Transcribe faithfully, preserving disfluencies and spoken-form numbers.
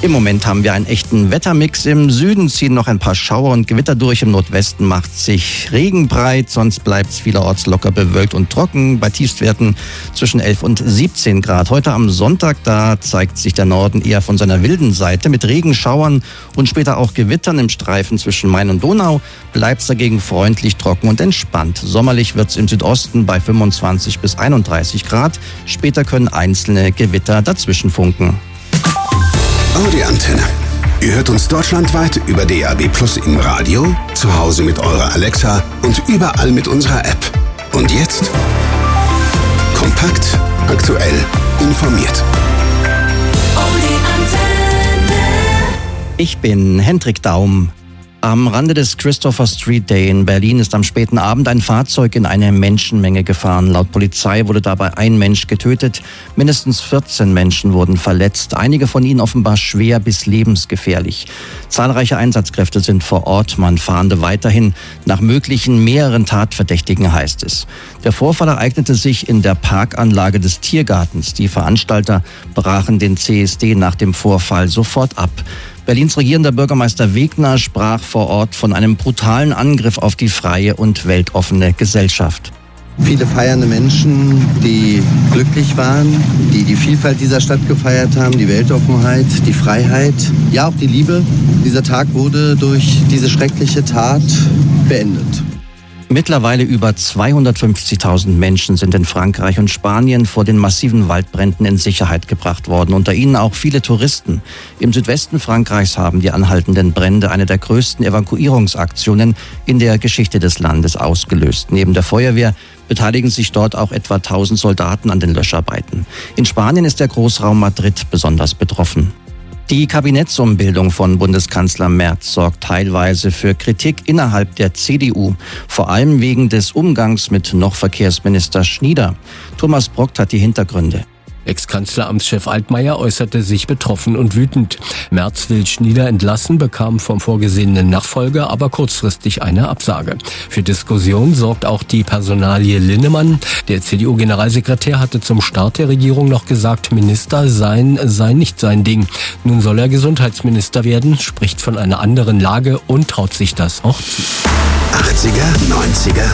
Im Moment haben wir einen echten Wettermix. Im Süden ziehen noch ein paar Schauer und Gewitter durch. Im Nordwesten macht sich Regen breit. Sonst bleibt es vielerorts locker bewölkt und trocken. Bei Tiefstwerten zwischen elf und siebzehn Grad. Heute am Sonntag, da zeigt sich der Norden eher von seiner wilden Seite. Mit Regenschauern und später auch Gewittern im Streifen zwischen Main und Donau bleibt es dagegen freundlich, trocken und entspannt. Sommerlich wird es im Südosten bei fünfundzwanzig bis einunddreißig Grad. Später können einzelne Gewitter dazwischen funken. Audi Antenne. Ihr hört uns deutschlandweit über D A B Plus im Radio, zu Hause mit eurer Alexa und überall mit unserer App. Und jetzt kompakt, aktuell, informiert. Audi Antenne. Ich bin Hendrik Daum. Am Rande des Christopher Street Day in Berlin ist am späten Abend ein Fahrzeug in eine Menschenmenge gefahren. Laut Polizei wurde dabei ein Mensch getötet. Mindestens vierzehn Menschen wurden verletzt. Einige von ihnen offenbar schwer bis lebensgefährlich. Zahlreiche Einsatzkräfte sind vor Ort. Man fahnde weiterhin nach möglichen mehreren Tatverdächtigen, heißt es. Der Vorfall ereignete sich in der Parkanlage des Tiergartens. Die Veranstalter brachen den C S D nach dem Vorfall sofort ab. Berlins regierender Bürgermeister Wegner sprach vor Ort von einem brutalen Angriff auf die freie und weltoffene Gesellschaft. Viele feiernde Menschen, die glücklich waren, die die Vielfalt dieser Stadt gefeiert haben, die Weltoffenheit, die Freiheit, ja auch die Liebe. Dieser Tag wurde durch diese schreckliche Tat beendet. Mittlerweile über zweihundertfünfzigtausend Menschen sind in Frankreich und Spanien vor den massiven Waldbränden in Sicherheit gebracht worden. Unter ihnen auch viele Touristen. Im Südwesten Frankreichs haben die anhaltenden Brände eine der größten Evakuierungsaktionen in der Geschichte des Landes ausgelöst. Neben der Feuerwehr beteiligen sich dort auch etwa tausend Soldaten an den Löscharbeiten. In Spanien ist der Großraum Madrid besonders betroffen. Die Kabinettsumbildung von Bundeskanzler Merz sorgt teilweise für Kritik innerhalb der C D U, vor allem wegen des Umgangs mit noch Verkehrsminister Schnieder. Thomas Brockt hat die Hintergründe. Ex-Kanzleramtschef Altmaier äußerte sich betroffen und wütend. Merz will Schnieder entlassen, bekam vom vorgesehenen Nachfolger aber kurzfristig eine Absage. Für Diskussion sorgt auch die Personalie Linnemann. Der C D U-Generalsekretär hatte zum Start der Regierung noch gesagt, Minister sein sei nicht sein Ding. Nun soll er Gesundheitsminister werden, spricht von einer anderen Lage und traut sich das auch zu. achtziger, neunziger